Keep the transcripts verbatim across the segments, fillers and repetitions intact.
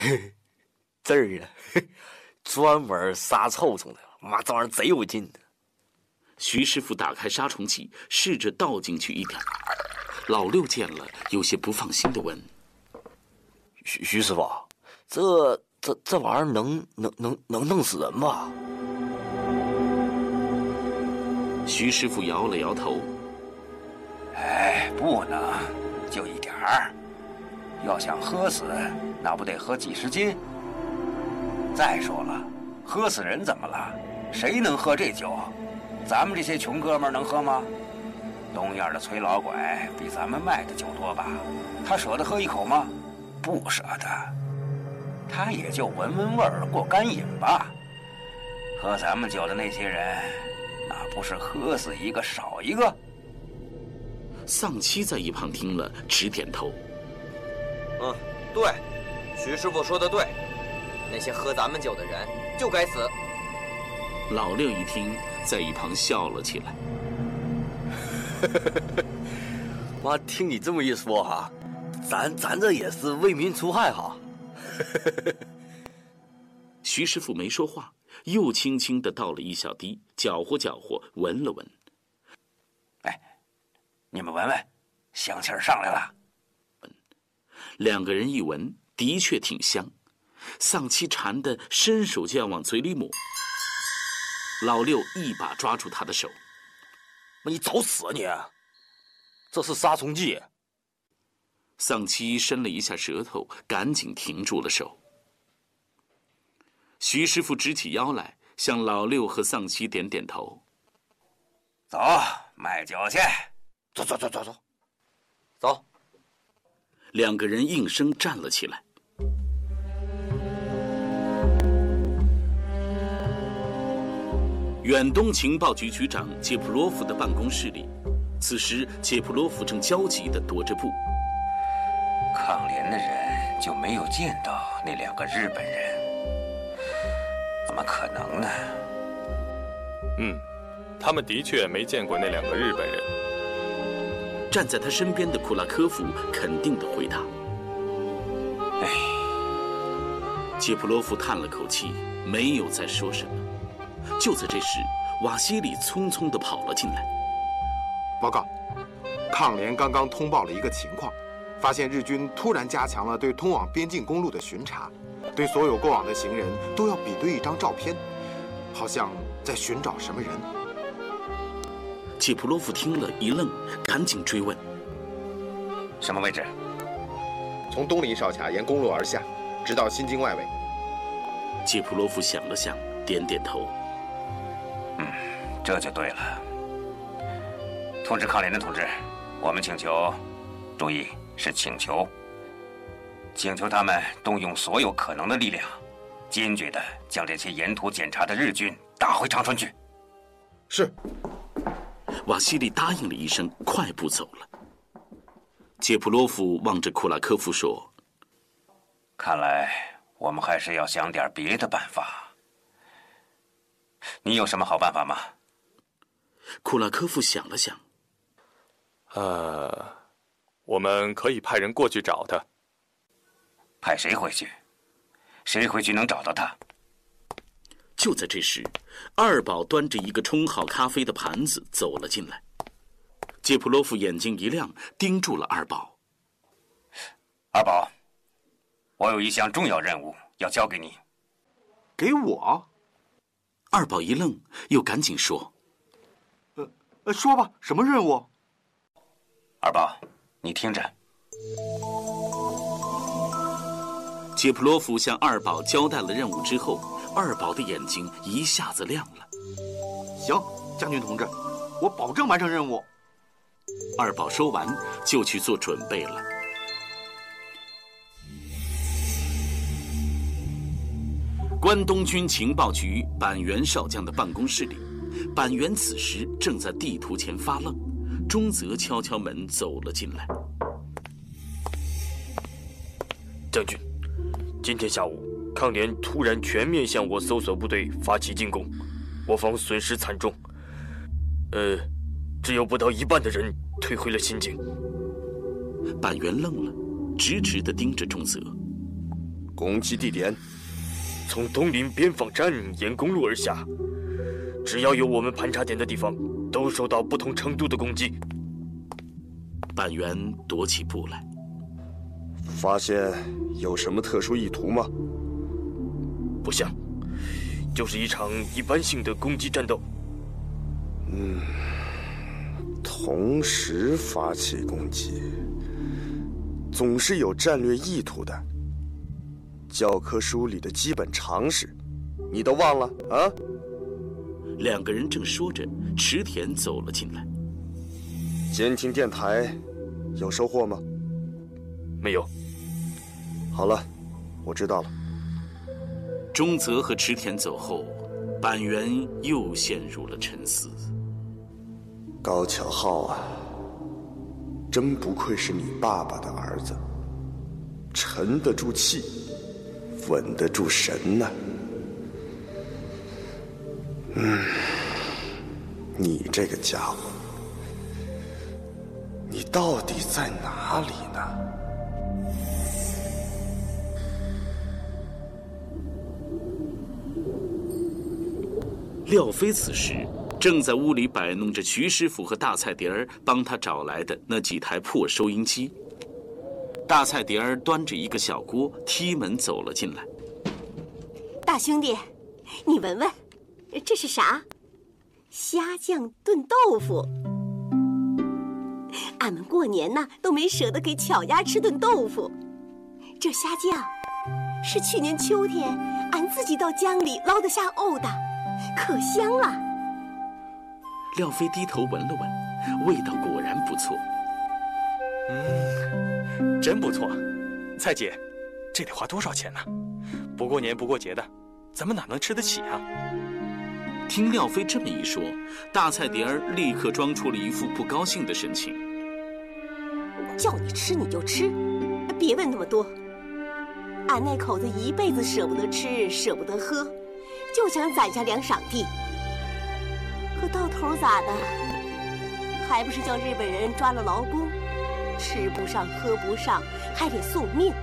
这儿啊，专门杀臭虫的，妈，这玩意儿贼有劲的。 徐师傅打开杀虫剂，试着倒进去一点。老六见了，有些不放心地问：“ 徐徐师傅，这这这玩意儿能能能能弄死人吗？” 徐师傅摇了摇头：“ 哎，不能，就一点儿。要想喝死，那不得喝几十斤？再说了，喝死人怎么了？谁能喝这酒？咱们这些穷哥们儿能喝吗？东院的崔老拐比咱们卖的酒多吧？他舍得喝一口吗？不舍得。他也就闻闻味儿，过干瘾吧。喝咱们酒的那些人，那不是喝死一个少一个？” 丧妻在一旁听了，直点头：“ 嗯，对，徐师傅说的对，那些喝咱们酒的人就该死。” 老六一听，在一旁笑了起来。 妈，听你这么一说哈，咱咱这也是为民除害哈。 徐师傅没说话，又轻轻地倒了一小滴，搅和搅和，闻了闻。 哎，你们闻闻，香气儿上来了。 两个人一闻，的确挺香。丧妻馋得伸手就要往嘴里抹，老六一把抓住他的手：“ 你找死啊你！这是杀虫剂。” 丧妻伸了一下舌头，赶紧停住了手。徐师傅直起腰来，向老六和丧妻点点头：“ 走，卖酒去。 走走走走走走。” 两个人应声站了起来。远东情报局局长杰普罗夫的办公室里，此时杰普罗夫正焦急地踱着步。 抗联的人就没有见到那两个日本人？怎么可能呢？ 嗯，他们的确没见过那两个日本人。 站在他身边的库拉科夫肯定地回答：“ 哎。” 杰普罗夫叹了口气，没有再说什么。就在这时，瓦西里匆匆地跑了进来。 报告，抗联刚刚通报了一个情况，发现日军突然加强了对通往边境公路的巡查，对所有过往的行人都要比对一张照片，好像在寻找什么人。 杰普罗夫听了一愣，赶紧追问：“ 什么位置？” 从东里哨卡沿公路而下，直到新京外围。 杰普罗夫想了想，点点头：“ 嗯，这就对了。通知抗联的同志，我们请求，注意是请求，请求他们动用所有可能的力量，坚决地将这些沿途检查的日军打回长春去。” 是。 瓦西里答应了一声，快步走了。杰普罗夫望着库拉科夫说：“ 看来我们还是要想点别的办法。你有什么好办法吗？” 库拉科夫想了想：“ 呃，我们可以派人过去找他。” 派谁回去？谁回去能找到他？ 就在这时，二宝端着一个冲好咖啡的盘子走了进来。杰普罗夫眼睛一亮，盯住了二宝。 “二宝，我有一项重要任务要交给你。”“ 给我？” 二宝一愣，又赶紧说：“ 呃，呃，说吧，什么任务？”“ 二宝，你听着。” 杰普罗夫向二宝交代了任务之后，二宝的眼睛一下子亮了。 “行，将军同志，我保证完成任务。” 二宝说完，就去做准备了。关东军情报局板垣少将的办公室里，板垣此时正在地图前发愣。中泽敲敲门走了进来。 “将军，今天下午，抗联突然全面向我搜索部队发起进攻，我方损失惨重。呃，只有不到一半的人退回了新京。” 板垣愣了，直直地盯着中泽。 “ 攻击地点从东林边防站沿公路而下，只要有我们盘查点的地方，都受到不同程度的攻击。 板垣踱起步来。 发现有什么特殊意图吗？ 不像，就是一场一般性的攻击战斗。 嗯，同时发起攻击，总是有战略意图的。教科书里的基本常识，你都忘了啊？ 两个人正说着，池田走了进来。 监听电台有收获吗？ 没有。 好了，我知道了。 中泽和池田走后，板垣又陷入了沉思。 高桥浩啊，真不愧是你爸爸的儿子，沉得住气，稳得住神呐、啊。嗯，你这个家伙，你到底在哪里呢？ 廖飞此时正在屋里摆弄着徐师傅和大菜碟儿帮他找来的那几台破收音机。大菜碟儿端着一个小锅踢门走了进来。 大兄弟，你闻闻，这是啥？虾酱炖豆腐。俺们过年呢都没舍得给巧丫吃顿豆腐。这虾酱是去年秋天俺自己到江里捞的虾沤的，可香了。 廖飞低头闻了闻，味道果然不错。 嗯，真不错。蔡姐，这得花多少钱呢？不过年不过节的，咱们哪能吃得起啊？ 听廖飞这么一说，大菜碟儿立刻装出了一副不高兴的神情。 叫你吃你就吃，别问那么多。俺那口子一辈子舍不得吃，舍不得喝，就想攒下两晌地。可到头咋的？还不是叫日本人抓了劳工，吃不上喝不上，还得送命。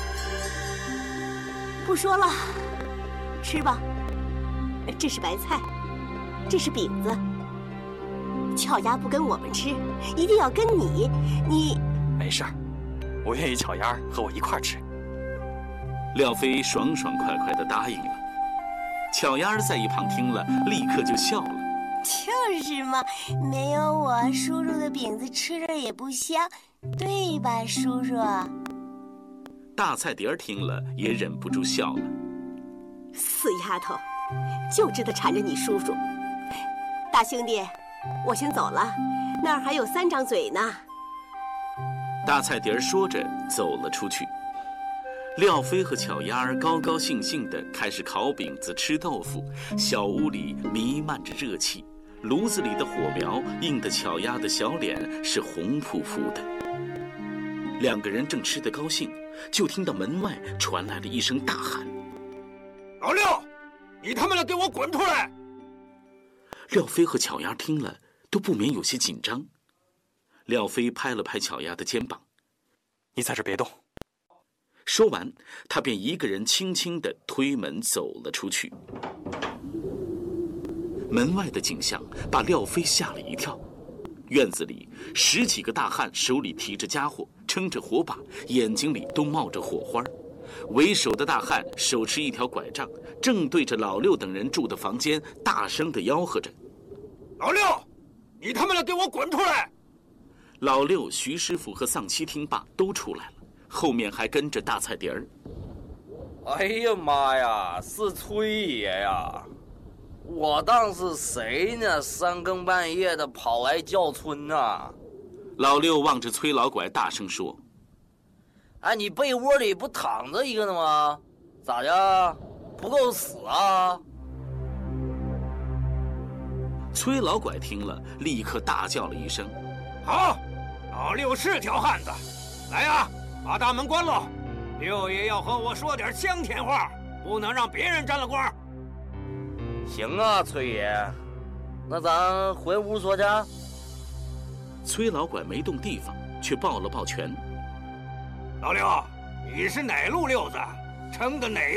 不说了，吃吧。这是白菜，这是饼子。巧丫不跟我们吃，一定要跟你。你没事儿，我愿意巧丫和我一块儿吃。 廖飞爽爽快快地答应了。巧丫儿在一旁听了，立刻就笑了。 就是嘛，没有我，叔叔的饼子吃着也不香，对吧，叔叔？ 大菜碟儿听了也忍不住笑了。 死丫头，就知道缠着你叔叔。大兄弟，我先走了，那儿还有三张嘴呢。 大菜碟儿说着走了出去。廖飞和巧丫儿高高兴兴地开始烤饼子、吃豆腐，小屋里弥漫着热气，炉子里的火苗映得巧丫的小脸是红扑扑的。两个人正吃得高兴，就听到门外传来了一声大喊：“ 老六，你他妈的给我滚出来！” 廖飞和巧丫听了都不免有些紧张。廖飞拍了拍巧丫的肩膀：“ 你在这别动。” 说完，他便一个人轻轻地推门走了出去。门外的景象把廖飞吓了一跳。院子里十几个大汉手里提着家伙，撑着火把，眼睛里都冒着火花。为首的大汉手持一条拐杖，正对着老六等人住的房间大声地吆喝着：“ 老六，你他妈的给我滚出来！” 老六、徐师傅和丧七听罢都出来了，后面还跟着大菜碟儿。 哎呀妈呀，是崔爷呀！我当是谁呢？三更半夜的跑来叫春呐！ 老六望着崔老拐大声说：“ 哎，你被窝里不躺着一个呢吗？咋的？不够死啊？” 崔老拐听了，立刻大叫了一声：“ 好，老六是条汉子，来呀！把大门关了，六爷要和我说点香甜话，不能让别人沾了光。” 行啊，崔爷，那咱回屋说去。 崔老拐没动地方，却抱了抱拳：“ 老六，你是哪路溜子？ 称的哪